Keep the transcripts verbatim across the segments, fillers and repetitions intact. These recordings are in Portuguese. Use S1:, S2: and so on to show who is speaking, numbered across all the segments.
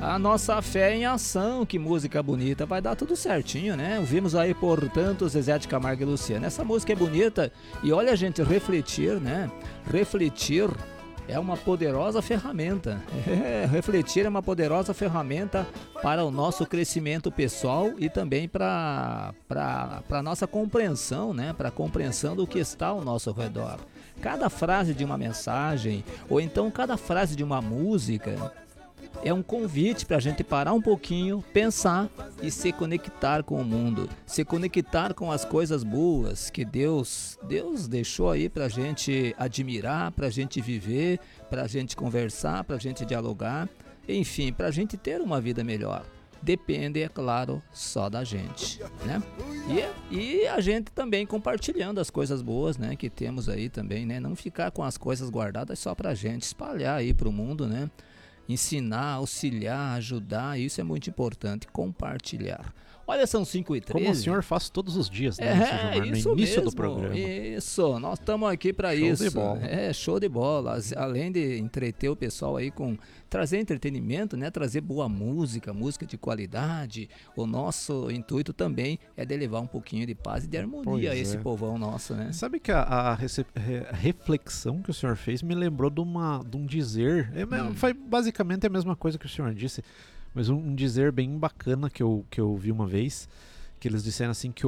S1: A nossa fé em ação, que música bonita, vai dar tudo certinho, né? Ouvimos aí, portanto, Zezé de Camargo e Luciano. Essa música é bonita e olha, gente, refletir, né? Refletir é uma poderosa ferramenta. É, refletir é uma poderosa ferramenta para o nosso crescimento pessoal e também para para a nossa compreensão, né? Para a compreensão do que está ao nosso redor. Cada frase de uma mensagem, ou então cada frase de uma música, é um convite para a gente parar um pouquinho, pensar e se conectar com o mundo, se conectar com as coisas boas que Deus, Deus deixou aí para a gente admirar, para a gente viver, para a gente conversar, para a gente dialogar, enfim, para a gente ter uma vida melhor. Depende, é claro, só da gente, né? E, e a gente também compartilhando as coisas boas, né, que temos aí também, né? Não ficar com as coisas guardadas só pra gente, espalhar aí pro mundo, né? Ensinar, auxiliar, ajudar, isso é muito importante, compartilhar. Olha, são cinco e treze.
S2: Como o senhor faz todos os dias, né,
S1: é,
S2: Gilmar, no
S1: isso
S2: início
S1: mesmo,
S2: do programa.
S1: Isso, nós estamos aqui para isso.
S2: Show de bola.
S1: É, show de bola. Além de entreter o pessoal aí com trazer entretenimento, né, trazer boa música, música de qualidade. O nosso intuito também é de levar um pouquinho de paz e de harmonia a esse
S2: é.
S1: povão nosso, né?
S2: Sabe que a, a, rece- a reflexão que o senhor fez me lembrou de, uma, de um dizer, é,
S1: Hum.
S2: foi basicamente a mesma coisa que o senhor disse, mas um, um dizer bem bacana que eu, que eu vi uma vez, que eles disseram assim que o,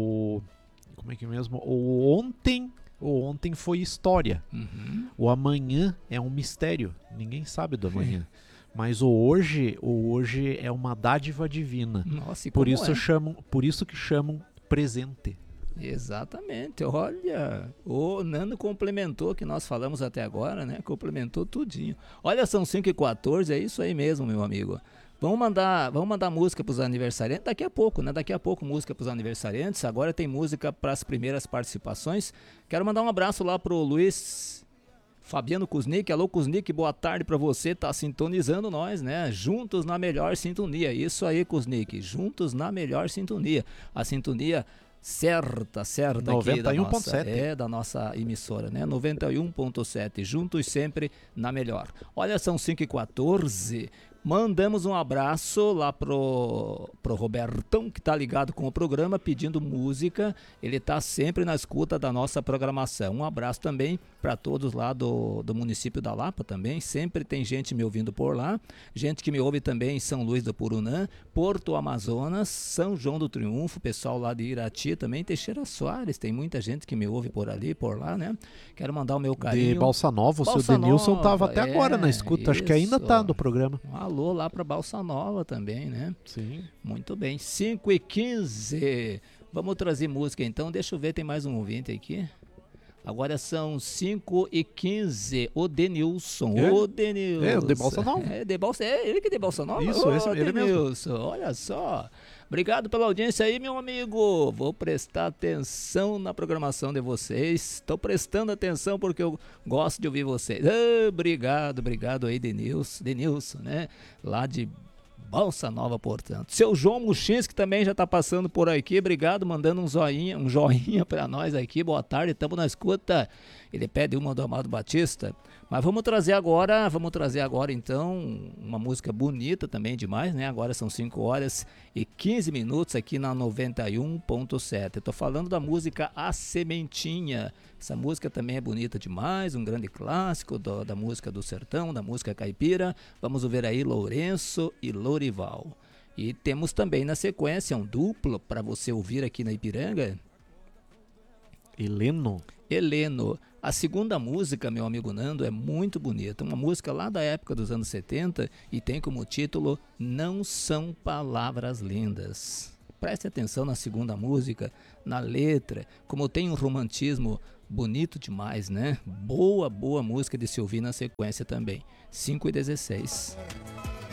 S2: o como é que é mesmo? O ontem, o ontem foi história.
S1: Uhum.
S2: O amanhã é um mistério. Ninguém sabe do amanhã. Mas o hoje, o hoje é uma dádiva divina.
S1: Nossa, e
S2: Por
S1: como
S2: isso
S1: é?
S2: chamam, por isso que chamam presente.
S1: Exatamente, olha, o Nando complementou o que nós falamos até agora, né? Complementou tudinho. Olha, são cinco e quatorze, é isso aí mesmo, meu amigo. Vamos mandar, vamos mandar música para os aniversariantes daqui a pouco, né? Daqui a pouco música para os aniversariantes. Agora tem música para as primeiras participações. Quero mandar um abraço lá pro Luiz Fabiano Kuznick. Alô, Kuznick, boa tarde para você. Tá sintonizando nós, né? Juntos na melhor sintonia. Isso aí, Kuznick. Juntos na melhor sintonia. A sintonia certa, certa aqui da nossa, é, da nossa emissora, né? noventa e um ponto sete, juntos sempre na melhor. Olha, são cinco e quatorze. Mandamos um abraço lá pro, pro Robertão, que tá ligado com o programa, pedindo música. Ele tá sempre na escuta da nossa programação. Um abraço também para todos lá do, do município da Lapa também. Sempre tem gente me ouvindo por lá. Gente que me ouve também em São Luís do Purunã, Porto Amazonas, São João do Triunfo, pessoal lá de Irati também, Teixeira Soares. Tem muita gente que me ouve por ali, por lá, né? Quero mandar o meu carinho.
S2: De Balsa Nova, o
S1: Balsa
S2: seu Denilson
S1: Nova,
S2: tava até
S1: é,
S2: agora na escuta. Acho que ainda
S1: isso.
S2: tá no programa.
S1: Um alô lá para Balsa Nova também, né?
S2: Sim.
S1: Muito bem, cinco e quinze. Vamos trazer música então. Deixa eu ver, tem mais um ouvinte aqui. Agora são cinco e quinze. O Denilson.
S2: É?
S1: O Denilson.
S2: É, o de Balsa Nova.
S1: É, de Balsa, é ele que é de Balsa Nova?
S2: Isso,
S1: Ô,
S2: esse, ele mesmo.
S1: Denilson, olha só. Obrigado pela audiência aí, meu amigo. Vou prestar atenção na programação de vocês. Estou prestando atenção porque eu gosto de ouvir vocês. Ah, obrigado, obrigado aí, Denilson. Denilson, né? Lá de Balsa Nova, portanto. Seu João Muxinski também já está passando por aqui. Obrigado, mandando um joinha, um joinha para nós aqui. Boa tarde, estamos na escuta. Ele pede uma do Amado Batista. Mas vamos trazer agora, vamos trazer agora então uma música bonita também demais, né? Agora são cinco horas e quinze minutos aqui na noventa e um ponto sete. Eu tô falando da música A Sementinha. Essa música também é bonita demais, um grande clássico do, da música do sertão, da música caipira. Vamos ouvir aí Lourenço e Lorival. E temos também na sequência um duplo para você ouvir aqui na Ipiranga.
S2: Heleno.
S1: Heleno. A segunda música, meu amigo Nando, é muito bonita. Uma música lá da época dos anos setenta e tem como título Não São Palavras Lindas. Preste atenção na segunda música, na letra, como tem um romantismo bonito demais, né? Boa, boa música de se ouvir na sequência também. cinco e dezesseis.